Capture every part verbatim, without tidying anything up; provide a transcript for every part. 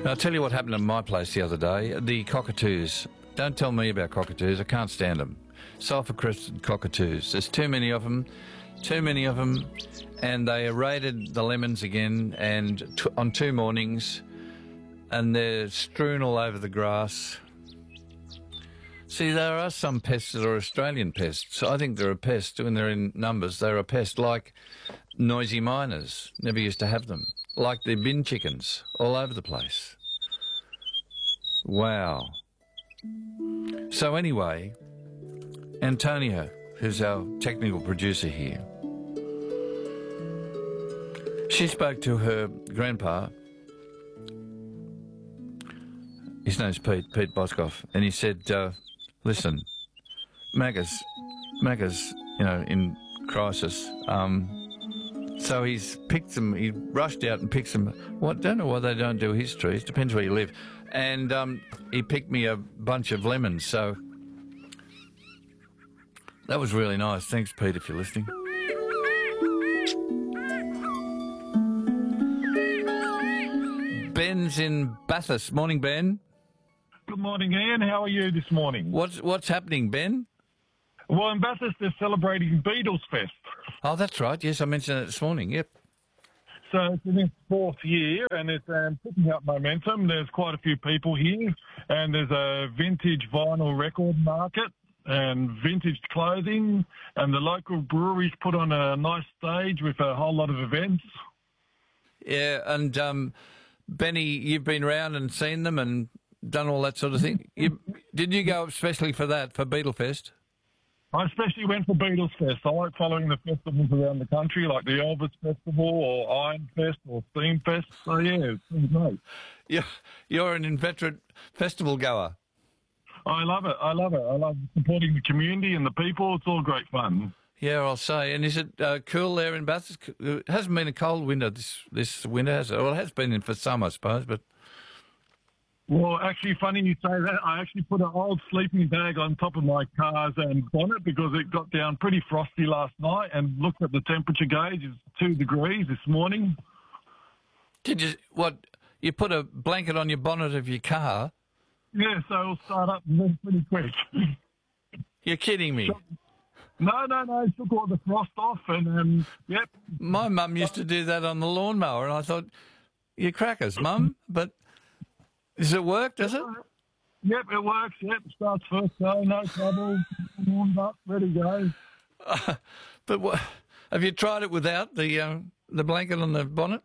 I'll tell you what happened at my place the other day. The cockatoos. Don't tell me about cockatoos. I can't stand them. Sulphur-crested cockatoos. There's too many of them. Too many of them. And they raided the lemons again and t- on two mornings. And they're strewn all over the grass. See, there are some pests that are Australian pests. I think they're a pest. When they're in numbers, they're a pest, like noisy miners. Never used to have them. Like the bin chickens, all over the place. Wow. So anyway, Antonio, who's our technical producer here, she spoke to her grandpa. His name's Pete, Pete Boscoff, and he said, uh, listen, Macca's, Macca's, you know, in crisis. Um, so he's picked them, he rushed out and picked them. What, don't know why they don't do his trees, depends where you live. And um, he picked me a bunch of lemons, so that was really nice. Thanks, Pete, if you're listening. Ben's in Bathurst. Morning, Ben. Good morning, Ian. How are you this morning? What's what's happening, Ben? Well, in Bathurst, they're celebrating Beatles Fest. Oh, that's right. Yes, I mentioned it this morning. Yep. So it's in its fourth year, and it's um, picking up momentum. There's quite a few people here, and there's a vintage vinyl record market and vintage clothing, and the local breweries put on a nice stage with a whole lot of events. Yeah, and um, Benny, you've been around and seen them and done all that sort of thing. You, did you go especially for that, for Beatlefest? I especially went for Beatles Fest. I like following the festivals around the country, like the Elvis Festival or Iron Fest or Steam Fest. So, yeah, it's been great. You're, you're an inveterate festival goer. I love it. I love it. I love supporting the community and the people. It's all great fun. Yeah, I'll say. And is it uh, cool there in Bathurst? It hasn't been a cold winter this, this winter, has it? Well, it has been in for some, I suppose, but... Well, actually, funny you say that. I actually put an old sleeping bag on top of my car's and bonnet because it got down pretty frosty last night, and looked at the temperature gauge. It's two degrees this morning. Did you, what, you put a blanket on your bonnet of your car? Yeah, so it'll start up pretty quick. You're kidding me. No, no, no. It took all the frost off, and, um, yep. My mum used to do that on the lawnmower, and I thought, you're crackers, Mum, but... Does it work, does it? Yep, it works. Yep, starts first go, no trouble. Warmed up, ready to go. Uh, but what, have you tried it without the uh, the blanket on the bonnet?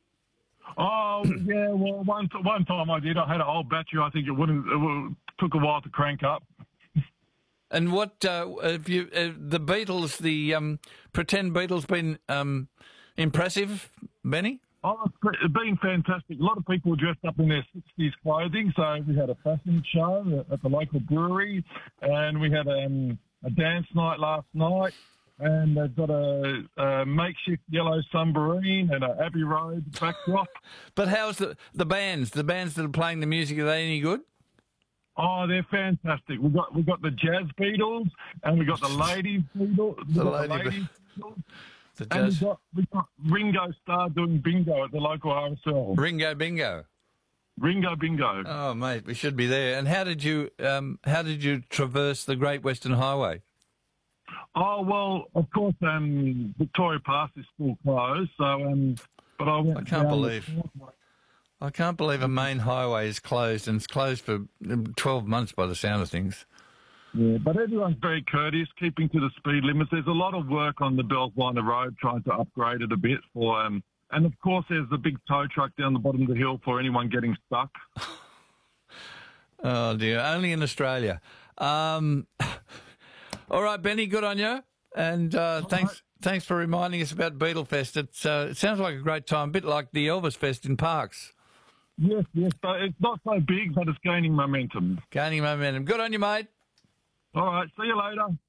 Oh, yeah, well, one one time I did. I had an old battery. I think it wouldn't, it would, took a while to crank up. And what, uh, have you, uh, the Beatles, the um, pretend Beatles been um, impressive, Benny? Oh, it's been fantastic. A lot of people dressed up in their sixties clothing. So we had a fashion show at the local brewery, and we had um, a dance night last night, and they've got a, a makeshift yellow submarine and an Abbey Road backdrop. But how's the, the bands? The bands that are playing the music, are they any good? Oh, they're fantastic. We've got, we've got the Jazz Beatles, and we've got the Ladies Beatles. The lady lady the ladies Beatles. The And jazz. we've got, we've got Ringo Starr doing bingo at the local R S L. Ringo Bingo. Ringo Bingo. Oh, mate, we should be there. And how did you um, how did you traverse the Great Western Highway? Oh, well, of course, um, Victoria Pass is still closed, so, um, but I went I can't down believe. the- I can't believe a main highway is closed, and it's closed for twelve months by the sound of things. Yeah, but everyone's very courteous, keeping to the speed limits. There's a lot of work on the Belvina Road, trying to upgrade it a bit for, um, and of course, there's the big tow truck down the bottom of the hill for anyone getting stuck. Oh dear, only in Australia. Um, all right, Benny, good on you, and uh, thanks. right. Thanks for reminding us about Beatlefest. It's, uh, it sounds like a great time, a bit like the Elvis Fest in Parks. Yes, yes, but it's not so big, but it's gaining momentum. Gaining momentum. Good on you, mate. All right, see you later.